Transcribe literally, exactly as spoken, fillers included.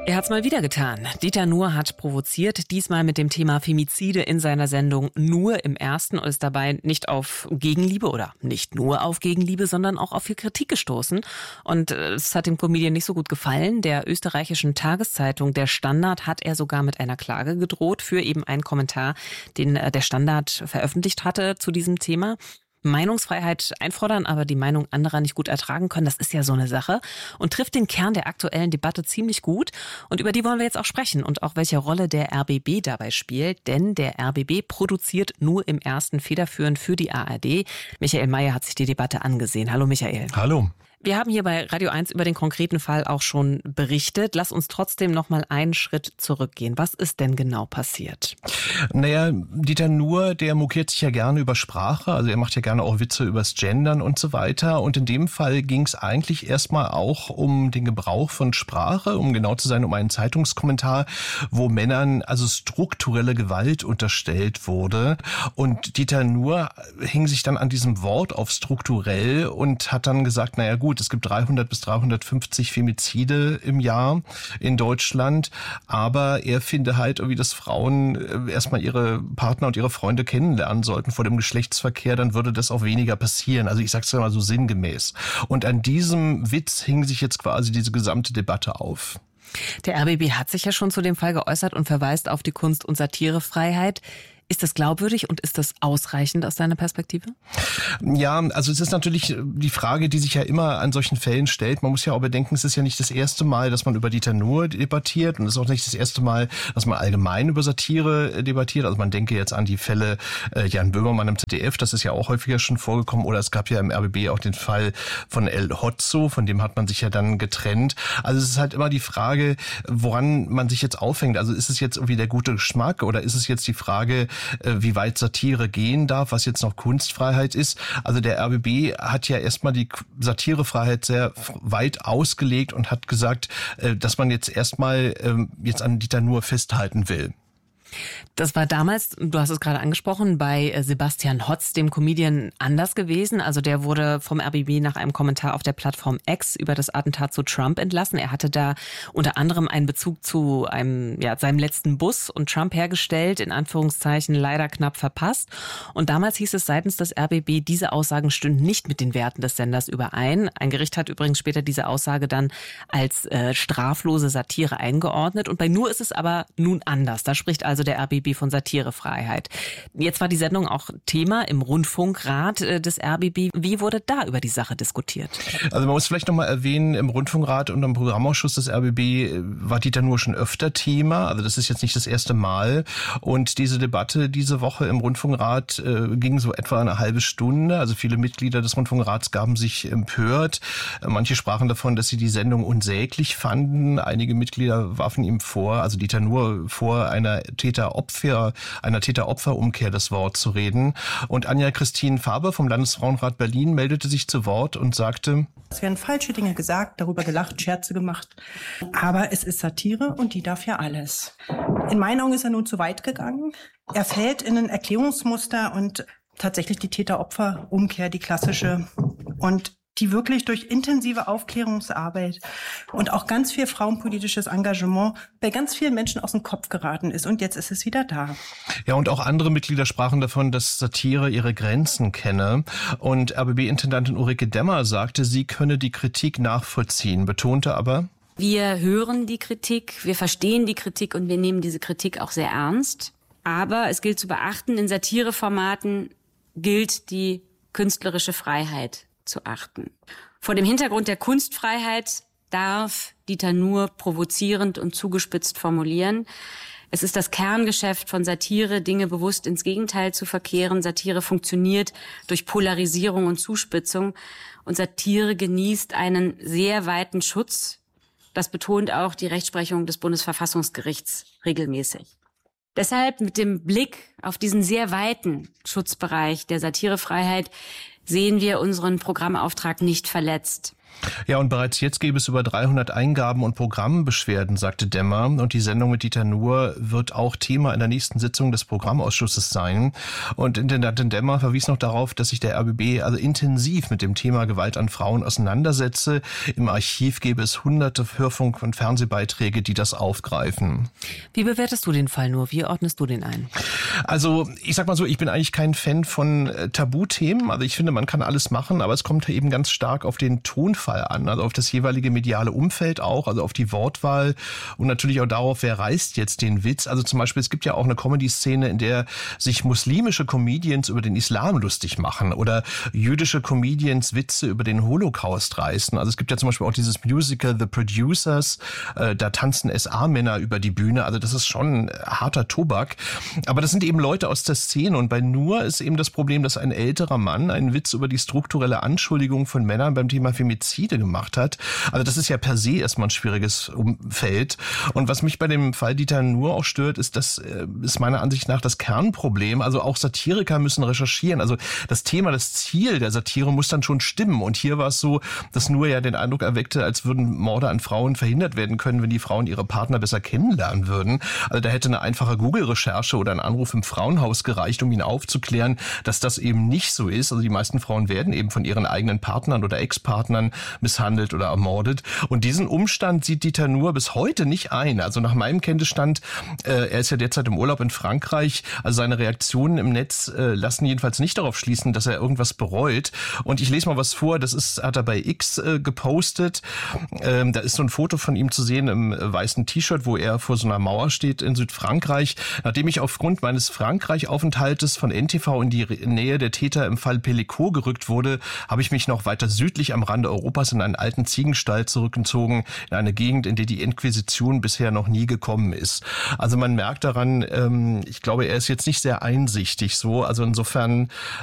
Er hat's mal wieder getan. Dieter Nuhr hat provoziert, diesmal mit dem Thema Femizide in seiner Sendung Nur im Ersten und ist dabei nicht auf Gegenliebe oder nicht nur auf Gegenliebe, sondern auch auf viel Kritik gestoßen. Und es hat dem Comedian nicht so gut gefallen. Der österreichischen Tageszeitung Der Standard hat er sogar mit einer Klage gedroht für eben einen Kommentar, den der Standard veröffentlicht hatte zu diesem Thema. Meinungsfreiheit einfordern, aber die Meinung anderer nicht gut ertragen können, das ist ja so eine Sache und trifft den Kern der aktuellen Debatte ziemlich gut. Und über die wollen wir jetzt auch sprechen und auch welche Rolle der R B B dabei spielt, denn der R B B produziert Nur im Ersten federführend für die A R D. Michael Mayer hat sich die Debatte angesehen. Hallo Michael. Hallo. Wir haben hier bei Radio eins über den konkreten Fall auch schon berichtet. Lass uns trotzdem noch mal einen Schritt zurückgehen. Was ist denn genau passiert? Naja, Dieter Nuhr, der mokiert sich ja gerne über Sprache. Also er macht ja gerne auch Witze übers Gendern und so weiter. Und in dem Fall ging es eigentlich erstmal auch um den Gebrauch von Sprache, um genau zu sein, um einen Zeitungskommentar, wo Männern also strukturelle Gewalt unterstellt wurde. Und Dieter Nuhr hing sich dann an diesem Wort auf strukturell und hat dann gesagt, naja gut, es gibt dreihundert bis dreihundertfünfzig Femizide im Jahr in Deutschland, aber er finde halt irgendwie, dass Frauen erstmal ihre Partner und ihre Freunde kennenlernen sollten vor dem Geschlechtsverkehr, dann würde das auch weniger passieren. Also ich sag's ja mal so sinngemäß. Und an diesem Witz hing sich jetzt quasi diese gesamte Debatte auf. Der R B B hat sich ja schon zu dem Fall geäußert und verweist auf die Kunst- und Satirefreiheit. Ist das glaubwürdig und ist das ausreichend aus deiner Perspektive? Ja, also es ist natürlich die Frage, die sich ja immer an solchen Fällen stellt. Man muss ja auch bedenken, es ist ja nicht das erste Mal, dass man über Dieter Nuhr debattiert und es ist auch nicht das erste Mal, dass man allgemein über Satire debattiert. Also man denke jetzt an die Fälle äh, Jan Böhmermann im Z D F, das ist ja auch häufiger schon vorgekommen. Oder es gab ja im R B B auch den Fall von El Hotzo, von dem hat man sich ja dann getrennt. Also es ist halt immer die Frage, woran man sich jetzt aufhängt. Also ist es jetzt irgendwie der gute Geschmack oder ist es jetzt die Frage, wie weit Satire gehen darf, was jetzt noch Kunstfreiheit ist. Also der R B B hat ja erstmal die Satirefreiheit sehr weit ausgelegt und hat gesagt, dass man jetzt erstmal jetzt an Dieter Nuhr festhalten will. Das war damals, du hast es gerade angesprochen, bei Sebastian Hotz, dem Comedian, anders gewesen. Also der wurde vom R B B nach einem Kommentar auf der Plattform X über das Attentat zu Trump entlassen. Er hatte da unter anderem einen Bezug zu einem, ja, seinem letzten Bus und Trump hergestellt, in Anführungszeichen leider knapp verpasst. Und damals hieß es seitens des R B B, diese Aussagen stünden nicht mit den Werten des Senders überein. Ein Gericht hat übrigens später diese Aussage dann als äh, straflose Satire eingeordnet. Und bei Nuhr ist es aber nun anders. Da spricht also der R B B von Satirefreiheit. Jetzt war die Sendung auch Thema im Rundfunkrat des R B B. Wie wurde da über die Sache diskutiert? Also man muss vielleicht nochmal erwähnen, im Rundfunkrat und im Programmausschuss des R B B war Dieter Nuhr schon öfter Thema. Also das ist jetzt nicht das erste Mal. Und diese Debatte diese Woche im Rundfunkrat äh, ging so etwa eine halbe Stunde. Also viele Mitglieder des Rundfunkrats gaben sich empört. Manche sprachen davon, dass sie die Sendung unsäglich fanden. Einige Mitglieder warfen ihm vor, also Dieter Nuhr vor, einer Täter-Opfer, einer Täter-Opfer-Umkehr das Wort zu reden. Und Anja-Christine Faber vom Landesfrauenrat Berlin meldete sich zu Wort und sagte: Es werden falsche Dinge gesagt, darüber gelacht, Scherze gemacht. Aber es ist Satire und die darf ja alles. In meinen Augen ist er nun zu weit gegangen. Er fällt in ein Erklärungsmuster und tatsächlich die Täter-Opfer-Umkehr, die klassische. Und die wirklich durch intensive Aufklärungsarbeit und auch ganz viel frauenpolitisches Engagement bei ganz vielen Menschen aus dem Kopf geraten ist. Und jetzt ist es wieder da. Ja, und auch andere Mitglieder sprachen davon, dass Satire ihre Grenzen kenne. Und R B B-Intendantin Ulrike Demmer sagte, sie könne die Kritik nachvollziehen, betonte aber: Wir hören die Kritik, wir verstehen die Kritik und wir nehmen diese Kritik auch sehr ernst. Aber es gilt zu beachten, in Satireformaten gilt die künstlerische Freiheit zu achten. Vor dem Hintergrund der Kunstfreiheit darf Dieter Nuhr provozierend und zugespitzt formulieren. Es ist das Kerngeschäft von Satire, Dinge bewusst ins Gegenteil zu verkehren. Satire funktioniert durch Polarisierung und Zuspitzung. Und Satire genießt einen sehr weiten Schutz. Das betont auch die Rechtsprechung des Bundesverfassungsgerichts regelmäßig. Deshalb mit dem Blick auf diesen sehr weiten Schutzbereich der Satirefreiheit sehen wir unseren Programmauftrag nicht verletzt. Ja, und bereits jetzt gäbe es über dreihundert Eingaben und Programmbeschwerden, sagte Demmer. Und die Sendung mit Dieter Nuhr wird auch Thema in der nächsten Sitzung des Programmausschusses sein. Und Intendantin Demmer verwies noch darauf, dass sich der R B B also intensiv mit dem Thema Gewalt an Frauen auseinandersetze. Im Archiv gäbe es hunderte Hörfunk- und Fernsehbeiträge, die das aufgreifen. Wie bewertest du den Fall nur? Wie ordnest du den ein? Also ich sag mal so, ich bin eigentlich kein Fan von Tabuthemen. Also ich finde, man kann alles machen, aber es kommt eben ganz stark auf den Tonfall an, also auf das jeweilige mediale Umfeld auch, also auf die Wortwahl und natürlich auch darauf, wer reißt jetzt den Witz. Also zum Beispiel, es gibt ja auch eine Comedy-Szene, in der sich muslimische Comedians über den Islam lustig machen oder jüdische Comedians Witze über den Holocaust reißen. Also es gibt ja zum Beispiel auch dieses Musical The Producers, äh, da tanzen S A-Männer über die Bühne. Also das ist schon harter Tobak. Aber das sind eben Leute aus der Szene und bei Nuhr ist eben das Problem, dass ein älterer Mann einen Witz über die strukturelle Anschuldigung von Männern beim Thema Femizide gemacht hat. Also das ist ja per se erstmal ein schwieriges Umfeld. Und was mich bei dem Fall Dieter Nuhr auch stört, ist, das ist meiner Ansicht nach das Kernproblem. Also auch Satiriker müssen recherchieren. Also das Thema, das Ziel der Satire muss dann schon stimmen. Und hier war es so, dass Nuhr ja den Eindruck erweckte, als würden Morde an Frauen verhindert werden können, wenn die Frauen ihre Partner besser kennenlernen würden. Also da hätte eine einfache Google-Recherche oder ein Anruf im Frauenhaus gereicht, um ihn aufzuklären, dass das eben nicht so ist. Also die meisten Frauen werden eben von ihren eigenen Partnern oder Ex-Partnern misshandelt oder ermordet. Und diesen Umstand sieht Dieter Nuhr bis heute nicht ein. Also nach meinem Kenntnisstand, äh, er ist ja derzeit im Urlaub in Frankreich, also seine Reaktionen im Netz äh, lassen jedenfalls nicht darauf schließen, dass er irgendwas bereut. Und ich lese mal was vor, das ist, hat er bei X äh, gepostet. Ähm, da ist so ein Foto von ihm zu sehen im äh, weißen T-Shirt, wo er vor so einer Mauer steht in Südfrankreich. Nachdem ich aufgrund meines Frankreich-Aufenthaltes von N T V in die Nähe der Täter im Fall Pellico gerückt wurde, habe ich mich noch weiter südlich am Rande Europas in einen alten Ziegenstall zurückgezogen, in eine Gegend, in der die Inquisition bisher noch nie gekommen ist. Also man merkt daran, ähm, ich glaube, er ist jetzt nicht sehr einsichtig so. Also insofern